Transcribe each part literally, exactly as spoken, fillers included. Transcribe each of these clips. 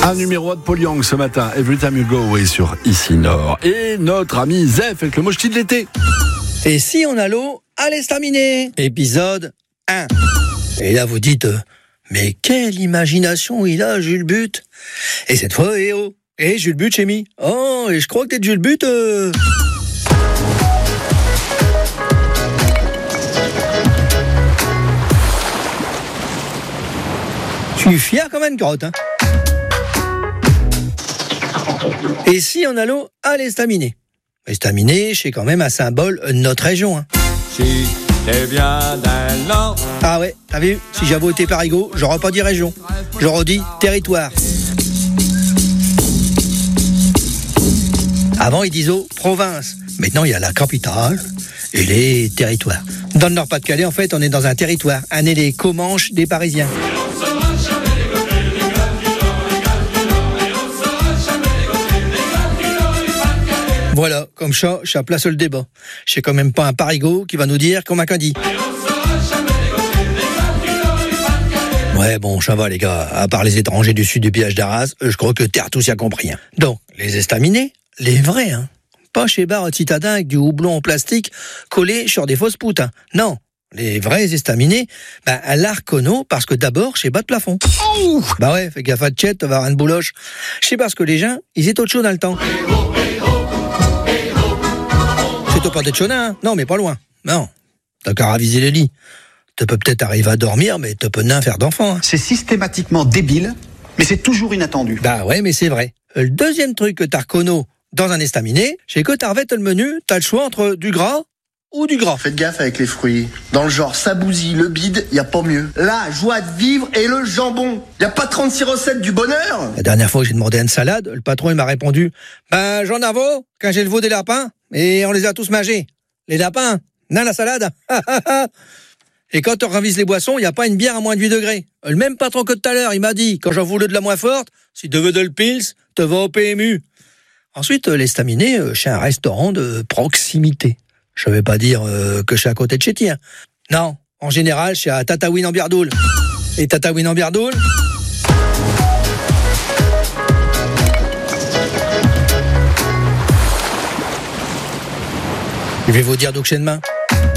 Un numéro de Paul Young ce matin, Every Time You Go Away sur Ici Nord. Et notre ami Zef avec le mochti de l'été. Et si on a l'eau à l'estaminet, épisode un. Et là vous dites, euh, mais quelle imagination il a Jules But. Et cette fois, eh oh, et Jules But chez mi. Oh, et je crois que t'es de Jules But. Euh... Je suis fier comme une grotte, hein. Et si on a l'eau à l'estaminet? L'estaminet, c'est quand même un symbole de notre région, hein. Si t'es bien d'un Nord. Ah ouais, t'as vu? Si j'avais été Parigot, j'aurais pas dit région. J'aurais dit territoire. Avant, ils disaient province. Maintenant, il y a la capitale et les territoires. Dans le Nord-Pas-de-Calais, en fait, on est dans un territoire. Un est les Comanches des Parisiens. Voilà, comme ça, ça place le débat. C'est quand même pas un Parigot qui va nous dire qu'on m'a qu'un dit. Ouais, bon, ça va les gars, à part les étrangers du sud du pillage d'Arras, je crois que terre tous y a compris. Hein. Donc, les estaminets, les vrais, hein. Pas chez bar citadin avec du houblon en plastique collé sur des fausses poutres. Hein. Non, les vrais estaminets, ben, à l'arcono, parce que d'abord, chez bas de plafond. Oh bah ouais, fais gaffe à tchète, tu vas avoir une bouloche. Je sais parce que les gens, ils étaient au chaud dans le temps. C'est au pas d'être chaudin, hein. Non, mais pas loin. Non, t'as qu'à raviser les lits. Tu peux peut-être arriver à dormir, mais tu peux n'en faire d'enfant. Hein. C'est systématiquement débile, mais c'est toujours inattendu. Bah ouais, mais c'est vrai. Le deuxième truc que t'as reconnu dans un estaminet, c'est que t'as le menu, t'as le choix entre du gras ou du gras. Faites gaffe avec les fruits. Dans le genre sabouzi, le bide, y a pas mieux. La joie de vivre et le jambon. Y a pas trente-six recettes du bonheur. La dernière fois que j'ai demandé une salade, le patron il m'a répondu « Ben j'en avais quand j'ai le veau des lapins et on les a tous mangés. Les lapins, non la salade. » Et quand on ravise les boissons, il n'y a pas une bière à moins de huit degrés. Le même patron que tout à l'heure, il m'a dit, quand j'en voulais de la moins forte, si tu veux de le pils, te vas au P M U. Ensuite, l'estaminet, chez un restaurant de proximité. Je ne vais pas dire euh, que je suis à côté de chez Thiers. Non, en général, je suis à Tataouine en Biardoul. Et Tataouine en Biardoul, je vais vous dire d'où que j'ai de main.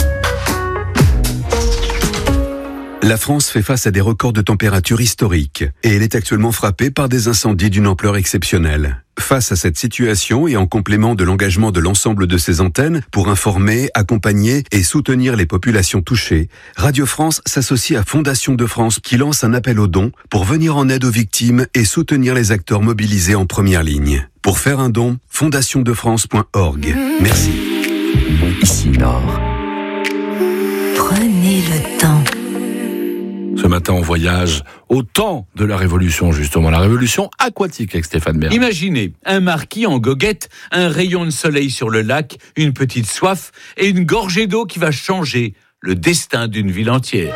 La France fait face à des records de température historiques et elle est actuellement frappée par des incendies d'une ampleur exceptionnelle. Face à cette situation et en complément de l'engagement de l'ensemble de ses antennes pour informer, accompagner et soutenir les populations touchées, Radio France s'associe à Fondation de France qui lance un appel aux dons pour venir en aide aux victimes et soutenir les acteurs mobilisés en première ligne. Pour faire un don, fondation de france point org. Merci. Ici Nord. Prenez le temps. Ce matin, on voyage au temps de la Révolution, justement, la Révolution aquatique avec Stéphane Bern. Imaginez un marquis en goguette, un rayon de soleil sur le lac, une petite soif et une gorgée d'eau qui va changer le destin d'une ville entière.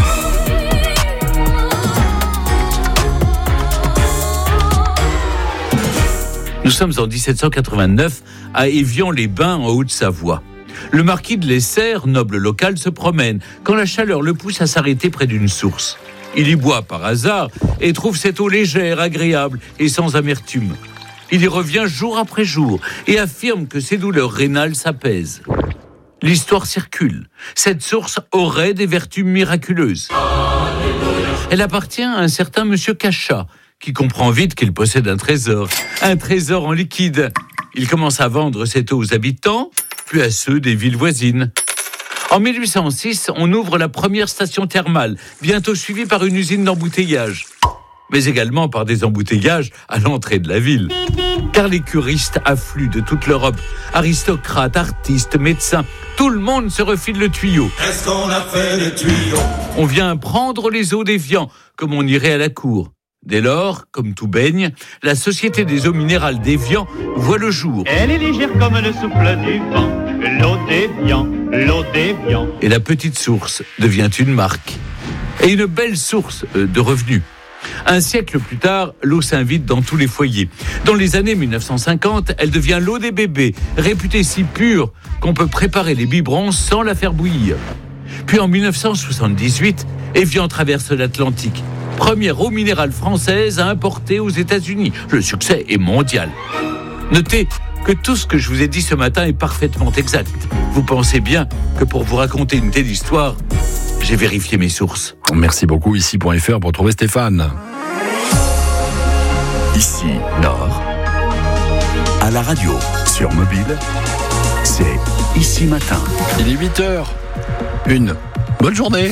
Nous sommes en dix-sept cent quatre-vingt-neuf à Évian-les-Bains, en Haute-Savoie. Le marquis de Lesser, noble local, se promène quand la chaleur le pousse à s'arrêter près d'une source. Il y boit par hasard et trouve cette eau légère, agréable et sans amertume. Il y revient jour après jour et affirme que ses douleurs rénales s'apaisent. L'histoire circule. Cette source aurait des vertus miraculeuses. Elle appartient à un certain monsieur Cachat, qui comprend vite qu'il possède un trésor, un trésor en liquide. Il commence à vendre cette eau aux habitants, puis à ceux des villes voisines. En mille huit cent six, on ouvre la première station thermale, bientôt suivie par une usine d'embouteillage, mais également par des embouteillages à l'entrée de la ville. Car les curistes affluent de toute l'Europe, aristocrates, artistes, médecins, tout le monde se refile le tuyau. Qu'est-ce qu'on a fait le tuyau? On vient prendre les eaux d'Évian, comme on irait à la cour. Dès lors, comme tout baigne, la Société des eaux minérales d'Évian voit le jour. Elle est légère comme le souffle du vent, l'eau d'Évian, l'eau d'Évian. Et la petite source devient une marque. Et une belle source de revenus. Un siècle plus tard, l'eau s'invite dans tous les foyers. Dans les années mille neuf cent cinquante, elle devient l'eau des bébés, réputée si pure qu'on peut préparer les biberons sans la faire bouillir. Puis en mille neuf cent soixante-dix-huit, Évian traverse l'Atlantique. première eau minérale française à importer aux États-Unis. Le succès est mondial. Notez que tout ce que je vous ai dit ce matin est parfaitement exact. Vous pensez bien que pour vous raconter une telle histoire, j'ai vérifié mes sources. Merci beaucoup, ici point f r pour trouver Stéphane. Ici Nord, à la radio, sur mobile, c'est Ici Matin. Il est huit heures. Une bonne journée.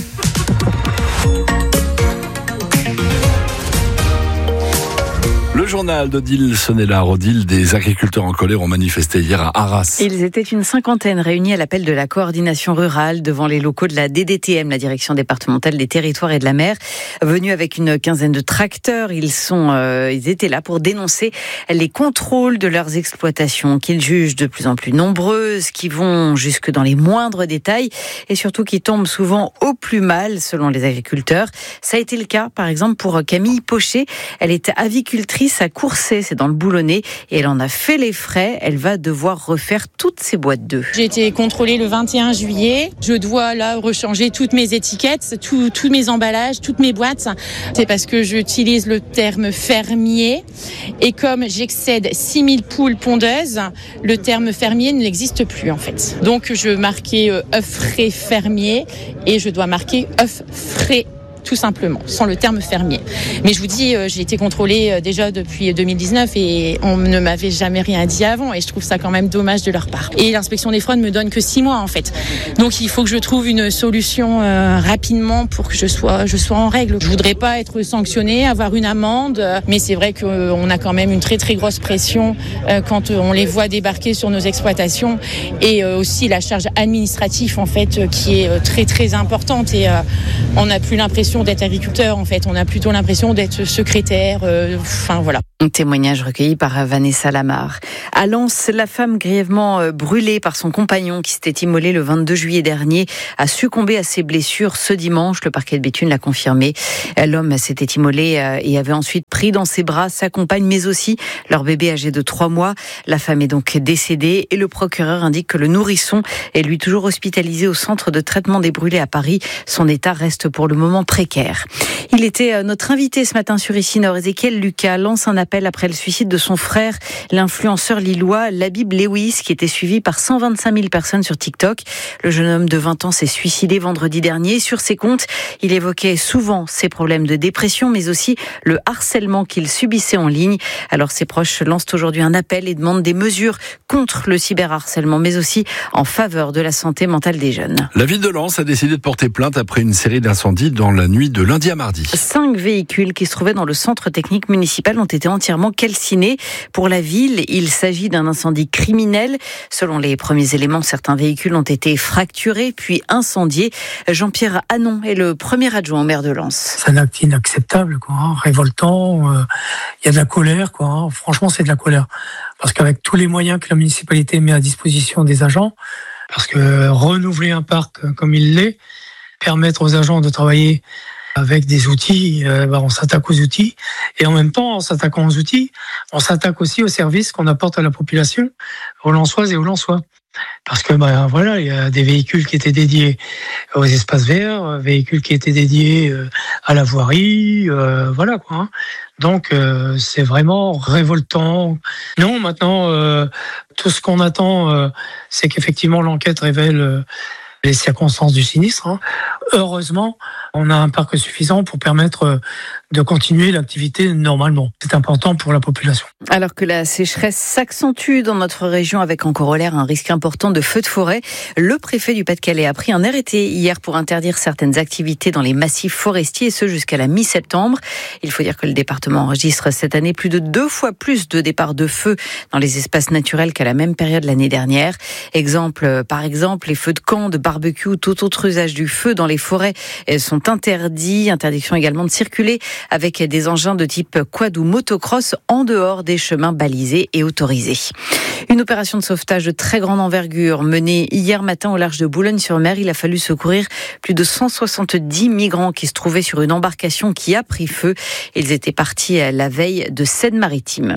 Le journal d'Odile Sonnella-Rodil, des agriculteurs en colère ont manifesté hier à Arras. Ils étaient une cinquantaine réunis à l'appel de la coordination rurale devant les locaux de la D D T M, la direction départementale des territoires et de la mer. Venus avec une quinzaine de tracteurs, ils sont, euh, ils étaient là pour dénoncer les contrôles de leurs exploitations qu'ils jugent de plus en plus nombreuses, qui vont jusque dans les moindres détails et surtout qui tombent souvent au plus mal selon les agriculteurs. Ça a été le cas par exemple pour Camille Pochet. Elle est avicultrice à Courcey, c'est dans le Boulonnais, et elle en a fait les frais. Elle va devoir refaire toutes ses boîtes d'œufs. J'ai été contrôlée le vingt et un juillet. Je dois là rechanger toutes mes étiquettes, tous, tous mes emballages, toutes mes boîtes. C'est parce que j'utilise le terme fermier. Et comme j'excède six mille poules pondeuses, le terme fermier n'existe plus en fait. Donc je marquais euh, œufs frais fermier et je dois marquer œufs frais tout simplement, sans le terme fermier. Mais je vous dis, euh, j'ai été contrôlée euh, déjà depuis deux mille dix-neuf et on ne m'avait jamais rien dit avant et je trouve ça quand même dommage de leur part. Et l'inspection des fraudes me donne que six mois en fait. Donc il faut que je trouve une solution euh, rapidement pour que je sois, je sois en règle. Je voudrais pas être sanctionnée, avoir une amende, euh, mais c'est vrai qu'on euh, a quand même une très très grosse pression euh, quand euh, on les voit débarquer sur nos exploitations et euh, aussi la charge administrative en fait euh, qui est euh, très très importante et euh, on n'a plus l'impression d'être agriculteur en fait, on a plutôt l'impression d'être secrétaire, euh, enfin voilà. Un témoignage recueilli par Vanessa Lamar. À Lens, la femme grièvement brûlée par son compagnon qui s'était immolé le vingt-deux juillet dernier a succombé à ses blessures ce dimanche. Le parquet de Béthune l'a confirmé. L'homme s'était immolé et avait ensuite pris dans ses bras sa compagne mais aussi leur bébé âgé de trois mois. La femme est donc décédée et le procureur indique que le nourrisson est lui toujours hospitalisé au centre de traitement des brûlés à Paris. Son état reste pour le moment précaire. Il était notre invité ce matin sur Ici Nord. Ézéchiel Lucas lance un appel après le suicide de son frère, l'influenceur lillois Labib Lewis, qui était suivi par cent vingt-cinq mille personnes sur TikTok. Le jeune homme de vingt ans s'est suicidé vendredi dernier. Sur ses comptes, il évoquait souvent ses problèmes de dépression, mais aussi le harcèlement qu'il subissait en ligne. Alors ses proches lancent aujourd'hui un appel et demandent des mesures contre le cyberharcèlement, mais aussi en faveur de la santé mentale des jeunes. La ville de Lens a décidé de porter plainte après une série d'incendies dans la nuit de lundi à mardi. Cinq véhicules qui se trouvaient dans le centre technique municipal ont été entièrement calcinés. Pour la ville, il s'agit d'un incendie criminel. Selon les premiers éléments, certains véhicules ont été fracturés puis incendiés. Jean-Pierre Hanon est le premier adjoint au maire de Lens. C'est un acte inacceptable, quoi, hein, révoltant. Il euh, y a de la colère, quoi. Hein. Franchement, c'est de la colère. Parce qu'avec tous les moyens que la municipalité met à disposition des agents, parce que renouveler un parc comme il l'est, permettre aux agents de travailler avec des outils, euh, bah on s'attaque aux outils. Et en même temps, en s'attaquant aux outils, on s'attaque aussi aux services qu'on apporte à la population, aux Lensoises et aux Lensois. Parce que bah, voilà, il y a des véhicules qui étaient dédiés aux espaces verts, véhicules qui étaient dédiés à la voirie, euh, voilà quoi. Hein. Donc euh, c'est vraiment révoltant. Non, maintenant, euh, tout ce qu'on attend, euh, c'est qu'effectivement l'enquête révèle euh, les circonstances du sinistre. Hein. Heureusement, on a un parc suffisant pour permettre de continuer l'activité normalement. C'est important pour la population. Alors que la sécheresse s'accentue dans notre région avec en corollaire un risque important de feux de forêt, le préfet du Pas-de-Calais a pris un arrêté hier pour interdire certaines activités dans les massifs forestiers, et ce jusqu'à la mi-septembre. Il faut dire que le département enregistre cette année plus de deux fois plus de départs de feux dans les espaces naturels qu'à la même période l'année dernière. Exemple, par exemple, les feux de camp, de barbecue ou tout autre usage du feu dans les forêts sont interdits. Interdiction également de circuler avec des engins de type quad ou motocross en dehors des chemins balisés et autorisés. Une opération de sauvetage de très grande envergure menée hier matin au large de Boulogne-sur-Mer. Il a fallu secourir plus de cent soixante-dix migrants qui se trouvaient sur une embarcation qui a pris feu. Ils étaient partis la veille de Seine-Maritime.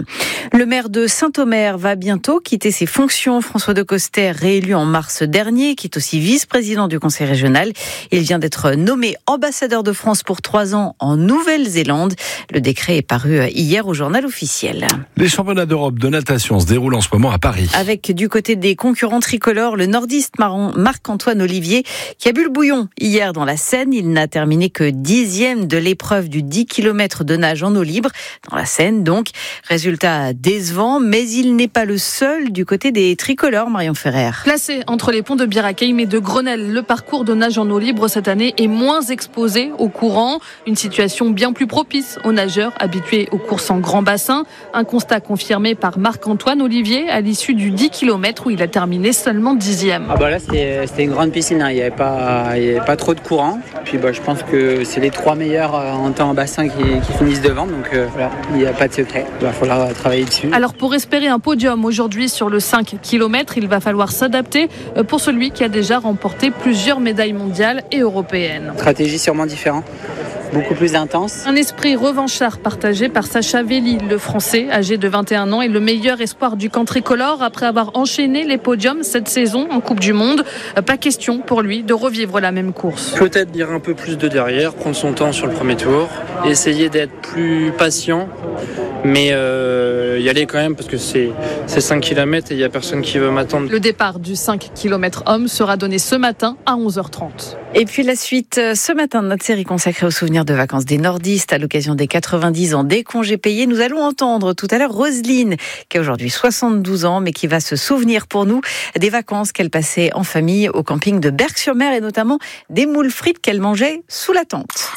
Le maire de Saint-Omer va bientôt quitter ses fonctions. François Decoster, réélu en mars dernier, qui est aussi vice-président du conseil régional. Il vient d'être nommé ambassadeur de France pour trois ans en Nouvelle-Zélande. Le décret est paru hier au journal officiel. Les championnats d'Europe de natation se déroulent en ce moment à Paris. Avec du côté des concurrents tricolores, le nordiste marron Marc-Antoine Olivier, qui a bu le bouillon hier dans la Seine. Il n'a terminé que dixième de l'épreuve du dix kilomètres de nage en eau libre, dans la Seine donc. Résultat décevant, mais il n'est pas le seul du côté des tricolores, Marion Ferrer. Placé entre les ponts de Bir Hakeim et de Grenelle, le parcours de nage en eau libre cette année est moins exposé au courant. Une situation bien plus propice aux nageurs habitués aux courses en grand bassin. Un constat confirmé par Marc-Antoine Olivier à l'issue du dix kilomètres où il a terminé seulement dixième. Ah bah là c'était, c'était une grande piscine, hein. Il n'y avait pas, il y avait pas trop de courant. Puis bah, je pense que c'est les trois meilleurs en temps en bassin qui, qui finissent devant, donc euh, voilà, il n'y a pas de secret. Il va falloir travailler dessus. Alors pour espérer un podium aujourd'hui sur le cinq kilomètres, il va falloir s'adapter pour celui qui a déjà remporté plusieurs médailles mondiales et européennes. Stratégie sûrement différente. Beaucoup plus intense. Un esprit revanchard partagé par Sacha Velli, le Français, âgé de vingt et un ans, et le meilleur espoir du camp tricolore après avoir enchaîné les podiums cette saison en Coupe du Monde. Pas question pour lui de revivre la même course. Peut-être dire un peu plus de derrière, prendre son temps sur le premier tour, essayer d'être plus patient, mais euh, y aller quand même parce que c'est, c'est cinq kilomètres et il n'y a personne qui veut m'attendre. Le départ du cinq kilomètres homme sera donné ce matin à onze heures trente. Et puis la suite ce matin de notre série consacrée aux souvenirs de vacances des nordistes à l'occasion des quatre-vingt-dix ans des congés payés. Nous allons entendre tout à l'heure Roselyne, qui a aujourd'hui soixante-douze ans, mais qui va se souvenir pour nous des vacances qu'elle passait en famille au camping de Berck-sur-Mer et notamment des moules frites qu'elle mangeait sous la tente.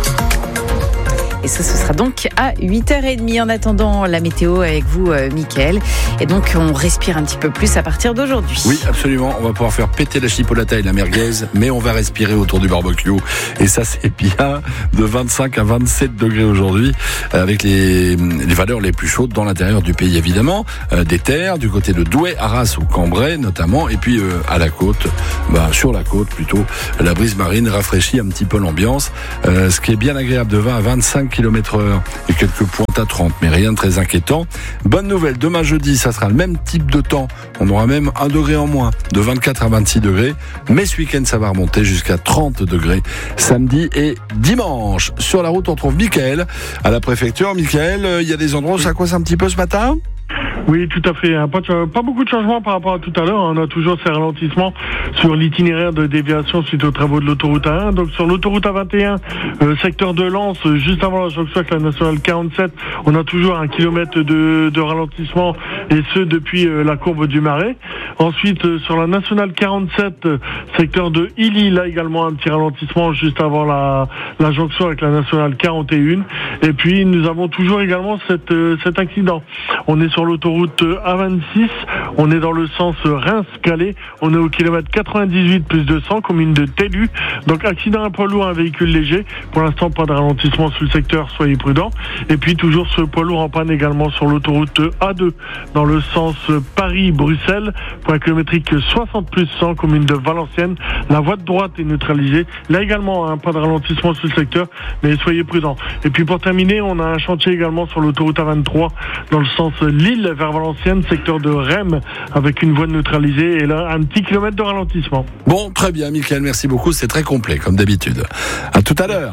Et ça, ce sera donc à huit heures trente. En attendant, la météo avec vous, euh, Mickaël. Et donc, on respire un petit peu plus à partir d'aujourd'hui. Oui, absolument. On va pouvoir faire péter la chipolata et la merguez, mais on va respirer autour du barbecue. Et ça, c'est bien de vingt-cinq à vingt-sept degrés aujourd'hui, avec les, les valeurs les plus chaudes dans l'intérieur du pays, évidemment. Euh, des terres, du côté de Douai, Arras ou Cambrai, notamment. Et puis, euh, à la côte, bah, sur la côte, plutôt, la brise marine rafraîchit un petit peu l'ambiance. Euh, ce qui est bien agréable de vingt à vingt-cinq kilomètres heure et quelques pointes à trente, mais rien de très inquiétant. Bonne nouvelle, demain jeudi, ça sera le même type de temps. On aura même un degré en moins, de vingt-quatre à vingt-six degrés. Mais ce week-end, ça va remonter jusqu'à trente degrés samedi et dimanche. Sur la route, on trouve Mickaël à la préfecture. Mickaël, il y a des endroits où ça coince un petit peu ce matin ? Oui, tout à fait. Pas, de, pas beaucoup de changements par rapport à tout à l'heure. On a toujours ces ralentissements sur l'itinéraire de déviation suite aux travaux de l'autoroute A un. Donc sur l'autoroute A vingt et un, euh, secteur de Lens, juste avant la jonction avec la nationale quarante-sept, on a toujours un kilomètre de, de ralentissement, et ce depuis euh, la courbe du Marais. Ensuite, euh, sur la nationale quarante-sept, euh, secteur de Illy, là également un petit ralentissement juste avant la, la jonction avec la nationale quarante et un. Et puis nous avons toujours également cette, euh, cet accident. On est sur l'autoroute A vingt-six, on est dans le sens Reims-Calais, on est au kilomètre quatre-vingt-dix-huit plus deux cents, commune de Tellu. Donc accident un poids lourd, un véhicule léger. Pour l'instant, pas de ralentissement sur le secteur, soyez prudents. Et puis toujours ce poids lourd en panne également sur l'autoroute A deux, dans le sens Paris-Bruxelles, point kilométrique soixante plus cent, commune de Valenciennes. La voie de droite est neutralisée. Là également, hein, pas de ralentissement sur le secteur, mais soyez prudents. Et puis pour terminer, on a un chantier également sur l'autoroute A vingt-trois, dans le sens Lille vers Valenciennes, secteur de Rem, avec une voie neutralisée et là un petit kilomètre de ralentissement. Bon, très bien, Mickaël, merci beaucoup, c'est très complet comme d'habitude. À tout à l'heure.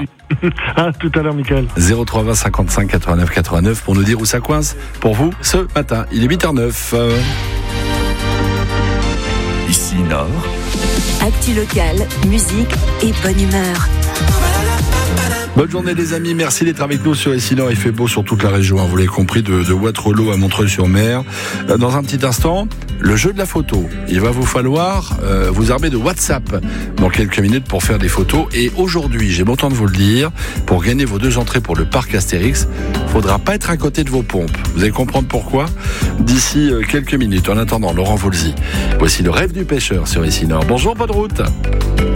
À tout à l'heure, Mickaël. zéro trois vingt cinquante-cinq quatre-vingt-neuf quatre-vingt-neuf pour nous dire où ça coince pour vous ce matin. Il est huit heures zéro neuf. Ici Nord. Actu locale, musique et bonne humeur. Bonne journée les amis, merci d'être avec nous sur Ici Nord. Il fait beau sur toute la région, hein, vous l'avez compris, de, de Waterloo à Montreuil-sur-Mer. Dans un petit instant, le jeu de la photo. Il va vous falloir euh, vous armer de WhatsApp dans quelques minutes pour faire des photos. Et aujourd'hui, j'ai bon temps de vous le dire, pour gagner vos deux entrées pour le parc Astérix, faudra pas être à côté de vos pompes. Vous allez comprendre pourquoi d'ici euh, quelques minutes. En attendant, Laurent Voulzy. Voici le rêve du pêcheur sur Ici Nord. Bonjour, bonne route.